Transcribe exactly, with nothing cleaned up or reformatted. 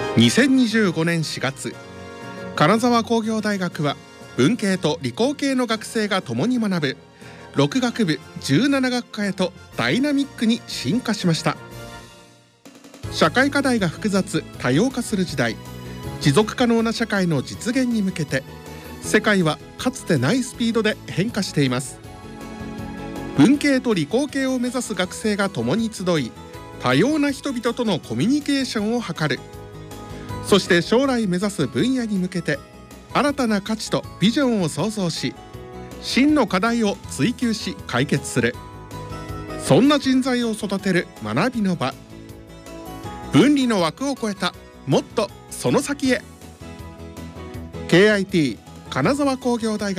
にせんにじゅうごねんしがつ、金沢工業大学は文系と理工系の学生が共に学ぶろく学部じゅうなな学科へとダイナミックに進化しました。社会課題が複雑多様化する時代、持続可能な社会の実現に向けて世界はかつてないスピードで変化しています。文系と理工系を目指す学生が共に集い、多様な人々とのコミュニケーションを図る。そして将来目指す分野に向けて新たな価値とビジョンを創造し、真の課題を追求し解決する。そんな人材を育てる学びの場。分離の枠を超えたもっとその先へ。 ケーアイティー 金沢工業大学